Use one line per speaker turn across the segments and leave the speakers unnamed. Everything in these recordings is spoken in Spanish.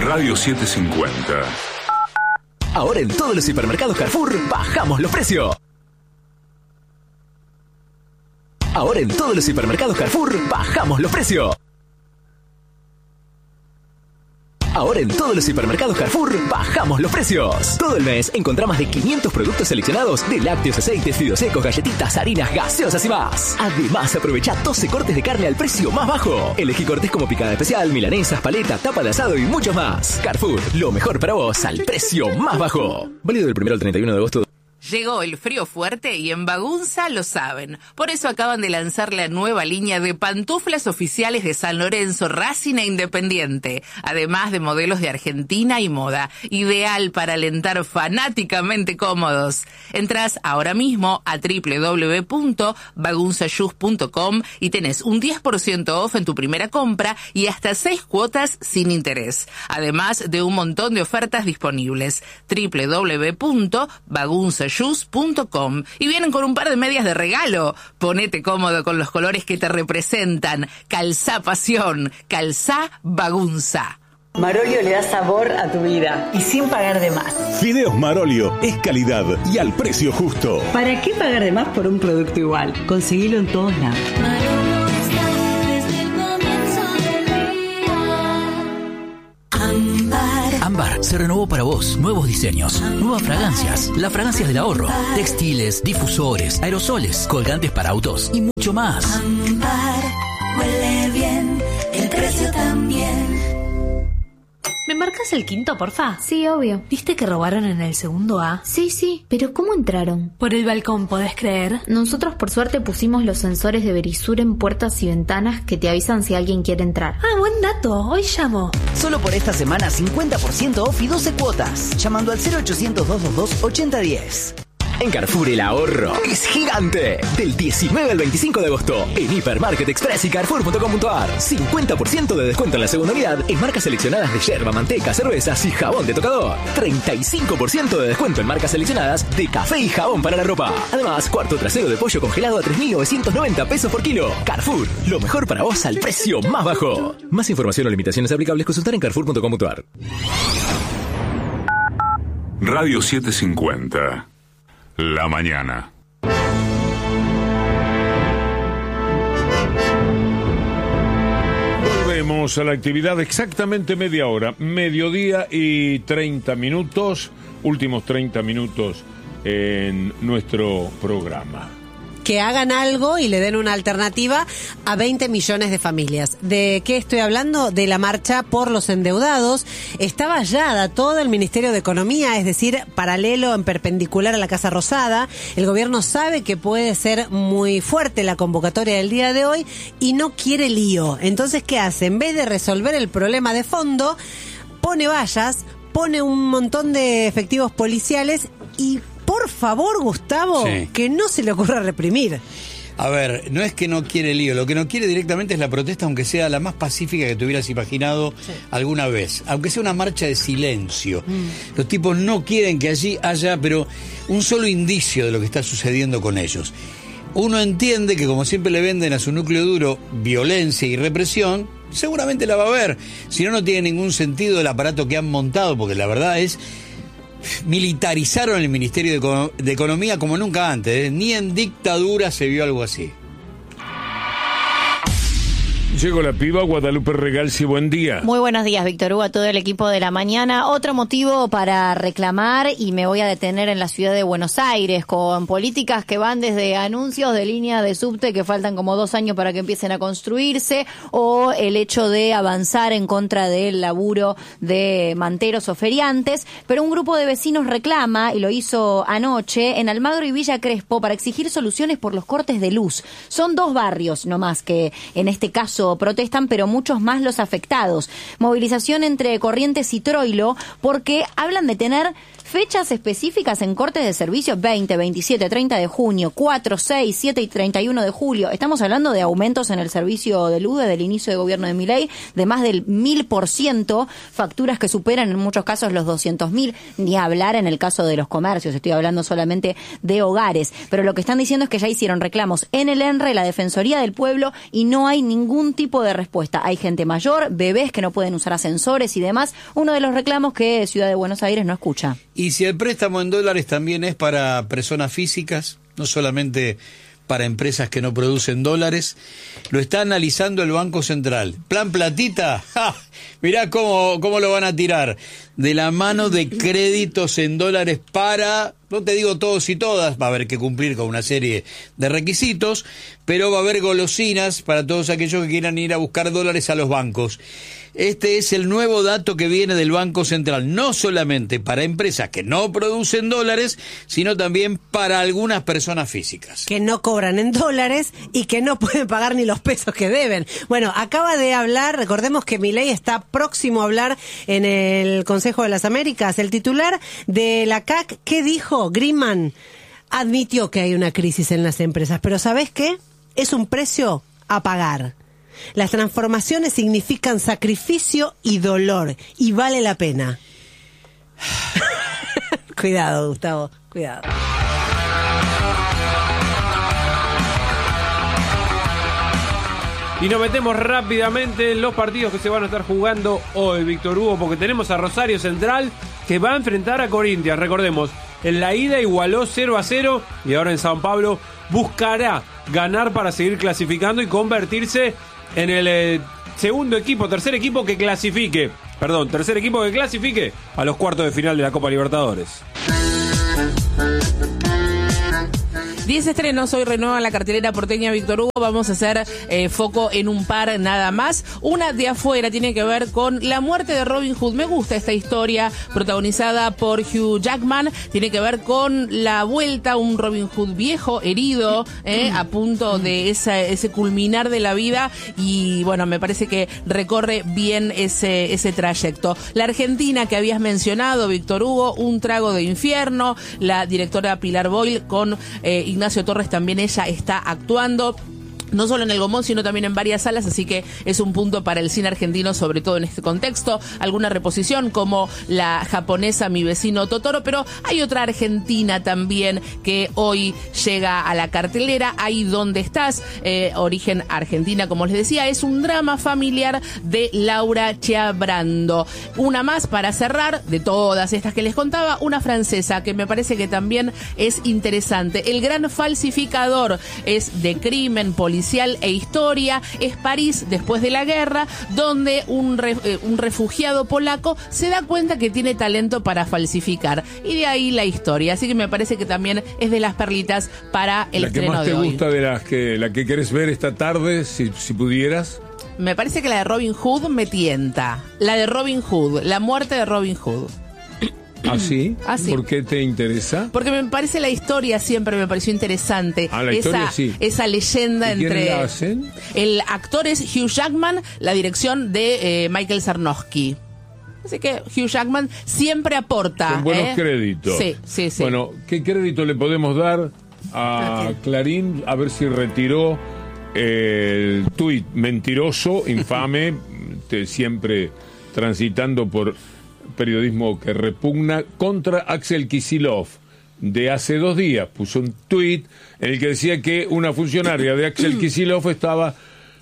Radio 750.
Ahora en todos los hipermercados Carrefour bajamos los precios. Ahora en todos los hipermercados Carrefour bajamos los precios. Ahora en todos los hipermercados Carrefour bajamos los precios. Todo el mes encontrá más de 500 productos seleccionados de lácteos, aceites, fideos secos, galletitas, harinas, gaseosas y más. Además, aprovecha 12 cortes de carne al precio más bajo. Elegí cortes como picada especial, milanesas, paleta, tapa de asado y mucho más. Carrefour, lo mejor para vos al precio más bajo. Válido del 1 al 31 de agosto.
Llegó el frío fuerte y en Bagunza lo saben. Por eso acaban de lanzar la nueva línea de pantuflas oficiales de San Lorenzo, Racing e Independiente. Además de modelos de Argentina y moda. Ideal para alentar fanáticamente cómodos. Entrás ahora mismo a www.bagunzashoes.com y tenés un 10% off en tu primera compra y hasta 6 cuotas sin interés. Además de un montón de ofertas disponibles. www.bagunzashoes.com y vienen con un par de medias de regalo. Ponete cómodo con los colores que te representan. Calzá pasión, calzá Bagunza.
Marolio le da sabor a tu vida y sin pagar de más.
Fideos Marolio es calidad y al precio justo.
¿Para qué pagar de más por un producto igual? Conseguilo en todos lados.
Ámbar se renovó para vos. Nuevos diseños, nuevas fragancias, las fragancias del ahorro, textiles, difusores, aerosoles, colgantes para autos y mucho más.
Ámbar huele bien, el precio también.
¿Me marcas el quinto, porfa?
Sí, obvio.
¿Viste que robaron en el segundo A?
Sí, pero ¿cómo entraron?
Por el balcón, ¿podés creer?
Nosotros por suerte pusimos los sensores de Verisur en puertas y ventanas que te avisan si alguien quiere entrar.
Ah, buen dato, hoy llamo.
Solo por esta semana 50% off y 12 cuotas. Llamando al 0800-222-8010.
En Carrefour el ahorro es gigante. Del 19 al 25 de agosto en Hipermarket Express y Carrefour.com.ar. 50% de descuento en la segunda unidad en marcas seleccionadas de yerba, manteca, cervezas y jabón de tocador. 35% de descuento en marcas seleccionadas de café y jabón para la ropa. Además, cuarto trasero de pollo congelado a 3.990 pesos por kilo. Carrefour, lo mejor para vos al precio más bajo. Más información o limitaciones aplicables consultar en Carrefour.com.ar.
Radio 750. La mañana.
Volvemos a la actividad exactamente media hora, mediodía y 30 minutos, últimos 30 minutos en nuestro programa.
Que hagan algo y le den una alternativa a 20 millones de familias. ¿De qué estoy hablando? De la marcha por los endeudados. Está vallada todo el Ministerio de Economía, es decir, paralelo, en perpendicular a la Casa Rosada. El gobierno sabe que puede ser muy fuerte la convocatoria del día de hoy y no quiere lío. Entonces, ¿qué hace? En vez de resolver el problema de fondo, pone vallas, pone un montón de efectivos policiales y... Por favor, Gustavo, sí, que no se le ocurra reprimir.
A ver, no es que no quiere lío, lo que no quiere directamente es la protesta, aunque sea la más pacífica que te hubieras imaginado alguna vez. Aunque sea una marcha de silencio. Los tipos no quieren que allí haya, pero un solo indicio de lo que está sucediendo con ellos. Uno entiende que como siempre le venden a su núcleo duro violencia y represión, seguramente la va a haber. Si no, no tiene ningún sentido el aparato que han montado, porque la verdad es... militarizaron el Ministerio de Economía como nunca antes, ¿eh? Ni en dictadura se vio algo así.
Llegó la piba, Guadalupe Regalsi, buen día.
Muy buenos días, Víctor Hugo, a todo el equipo de la mañana. Otro motivo para reclamar, y me voy a detener en la ciudad de Buenos Aires, con políticas que van desde anuncios de línea de subte que faltan como 2 años para que empiecen a construirse, o el hecho de avanzar en contra del laburo de manteros o feriantes. Pero un grupo de vecinos reclama, y lo hizo anoche, en Almagro y Villa Crespo, para exigir soluciones por los cortes de luz. Son 2 barrios nomás que en este caso protestan, pero muchos más los afectados. Movilización entre Corrientes y Troilo, porque hablan de tener fechas específicas en cortes de servicio: 20, 27, 30 de junio, 4, 6, 7 y 31 de julio. Estamos hablando de aumentos en el servicio de luz desde el inicio del gobierno de Milei de más del 1000%, facturas que superan en muchos casos los 200.000, ni hablar en el caso de los comercios, estoy hablando solamente de hogares. Pero lo que están diciendo es que ya hicieron reclamos en el ENRE, la Defensoría del Pueblo, y no hay ningún tipo de respuesta. Hay gente mayor, bebés que no pueden usar ascensores y demás. Uno de los reclamos que Ciudad de Buenos Aires no escucha.
Y si el préstamo en dólares también es para personas físicas, no solamente para empresas que no producen dólares, lo está analizando el Banco Central. Plan platita, ¡ja! Mirá cómo lo van a tirar. De la mano de créditos en dólares para, no te digo todos y todas, va a haber que cumplir con una serie de requisitos, pero va a haber golosinas para todos aquellos que quieran ir a buscar dólares a los bancos. Este es el nuevo dato que viene del Banco Central, no solamente para empresas que no producen dólares, sino también para algunas personas físicas.
Que no cobran en dólares y que no pueden pagar ni los pesos que deben. Bueno, acaba de hablar, recordemos que Milei está próximo a hablar en el Consejo de las Américas. El titular de la CAC, ¿qué dijo? Greenman admitió que hay una crisis en las empresas, pero ¿sabes qué? Es un precio a pagar. Las transformaciones significan sacrificio y dolor, y vale la pena. Cuidado, Gustavo, cuidado.
Y nos metemos rápidamente en los partidos que se van a estar jugando hoy, Víctor Hugo, porque tenemos a Rosario Central que va a enfrentar a Corinthians. Recordemos, en la ida igualó 0-0 y ahora en San Pablo buscará ganar para seguir clasificando y convertirse en el tercer equipo que clasifique a los cuartos de final de la Copa Libertadores.
10 estrenos, hoy renueva la cartelera porteña, Víctor Hugo. Vamos a hacer foco en un par nada más. Una de afuera tiene que ver con la muerte de Robin Hood. Me gusta esta historia protagonizada por Hugh Jackman. Tiene que ver con la vuelta, un Robin Hood viejo, herido, a punto de ese culminar de la vida. Y bueno, me parece que recorre bien ese trayecto. La Argentina que habías mencionado, Víctor Hugo, Un trago de infierno. La directora Pilar Boyle con Ignacio Torres, también ella está actuando. No solo en el Gomón, sino también en varias salas, así que es un punto para el cine argentino, sobre todo en este contexto. Alguna reposición como la japonesa Mi vecino Totoro, pero hay otra argentina también que hoy llega a la cartelera, Ahí donde estás, origen argentina, como les decía, es un drama familiar de Laura Chiabrando. Una más para cerrar, de todas estas que les contaba, una francesa que me parece que también es interesante. El gran falsificador, es de crimen, policial e historia. Es París después de la guerra, donde un refugiado polaco se da cuenta que tiene talento para falsificar, y de ahí la historia. Así que me parece que también es de las perlitas para el estreno de hoy.
¿La que más te gusta de la que querés ver esta tarde, si pudieras?
Me parece que la de Robin Hood me tienta. La de Robin Hood, la muerte de Robin Hood.
¿Ah, sí? ¿Por qué te interesa?
Porque me parece la historia, siempre me pareció interesante.
La historia, sí.
Esa leyenda entre...
¿Quién la hacen?
El actor es Hugh Jackman, la dirección de Michael Sarnowski. Así que Hugh Jackman siempre aporta.
Con buenos créditos.
Sí.
Bueno, ¿qué crédito le podemos dar a Clarín? A ver si retiró el tuit mentiroso, infame, siempre transitando por periodismo que repugna, contra Axel Kicillof, de hace 2 días. Puso un tuit en el que decía que una funcionaria de Axel Kicillof estaba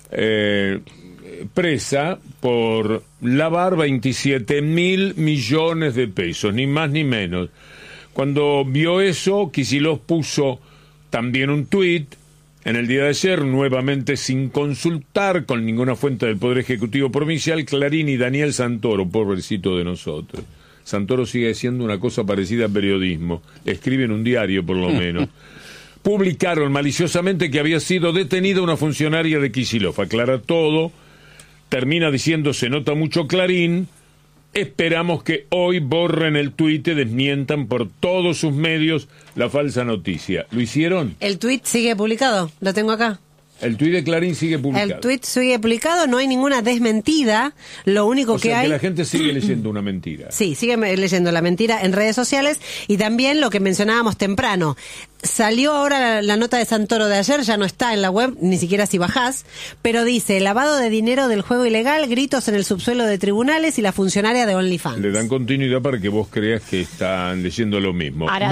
presa por lavar 27.000 millones de pesos, ni más ni menos. Cuando vio eso, Kicillof puso también un tuit en el día de ayer, nuevamente sin consultar con ninguna fuente del Poder Ejecutivo Provincial. Clarín y Daniel Santoro, pobrecito de nosotros. Santoro sigue siendo una cosa parecida a periodismo. Escribe en un diario, por lo menos. Publicaron maliciosamente que había sido detenida una funcionaria de Kicillof. Aclara todo. Termina diciendo, se nota mucho Clarín. Esperamos que hoy borren el tuit y desmientan por todos sus medios la falsa noticia. ¿Lo hicieron?
El tuit sigue publicado, lo tengo acá.
El tuit de Clarín sigue publicado.
El tuit sigue publicado, no hay ninguna desmentida. Lo único que hay...
que la gente sigue leyendo una mentira.
Sí, sigue leyendo la mentira en redes sociales. Y también lo que mencionábamos temprano. Salió ahora la nota de Santoro de ayer, ya no está en la web, ni siquiera si bajás, pero dice, lavado de dinero del juego ilegal, gritos en el subsuelo de tribunales y la funcionaria de OnlyFans.
Le dan continuidad para que vos creas que están leyendo lo mismo.
Ahora
no
sí.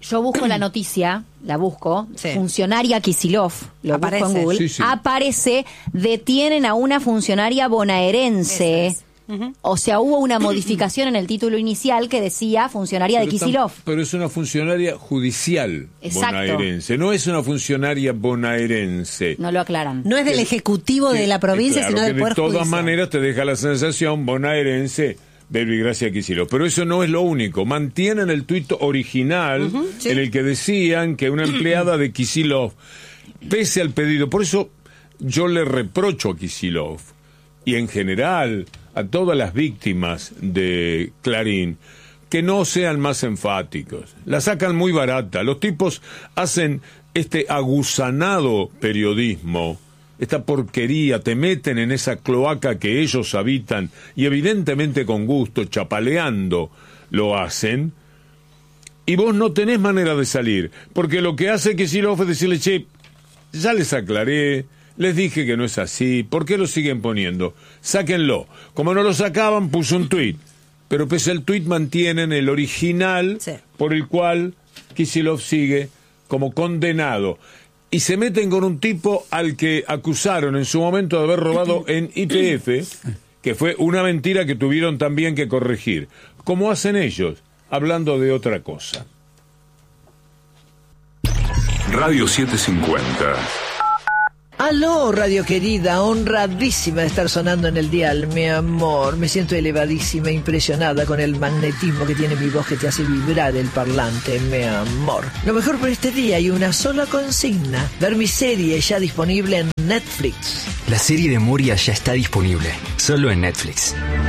Yo busco la noticia, la busco, funcionaria Kicillof, lo busco en Google, aparece, detienen a una funcionaria bonaerense. O sea, hubo una modificación en el título inicial que decía funcionaria de Kicillof.
Pero es una funcionaria judicial bonaerense, no es una funcionaria bonaerense.
No lo aclaran.
No es del Ejecutivo de la provincia, sino del Poder Judicial.
De todas maneras te deja la sensación bonaerense Verbigracia Kicillof. Pero eso no es lo único. Mantienen el tuit original en el que decían que una empleada de Kicillof, pese al pedido, por eso yo le reprocho a Kicillof y en general a todas las víctimas de Clarín que no sean más enfáticos. La sacan muy barata. Los tipos hacen este aguzanado periodismo, esta porquería, te meten en esa cloaca que ellos habitan y evidentemente con gusto, chapaleando, lo hacen, y vos no tenés manera de salir, porque lo que hace Kicillof es decirle, che, ya les aclaré, les dije que no es así, ¿por qué lo siguen poniendo? Sáquenlo. Como no lo sacaban, puso un tuit, pero pese al tuit mantienen el original por el cual Kicillof sigue como condenado. Y se meten con un tipo al que acusaron en su momento de haber robado en YPF, que fue una mentira que tuvieron también que corregir. ¿Cómo hacen ellos? Hablando de otra cosa.
Radio 750.
Aló, radio querida, honradísima de estar sonando en el dial, mi amor. Me siento elevadísima, impresionada con el magnetismo que tiene mi voz que te hace vibrar el parlante, mi amor. Lo mejor por este día hay una sola consigna: ver mi serie ya disponible en Netflix.
La serie de Moria ya está disponible, solo en Netflix.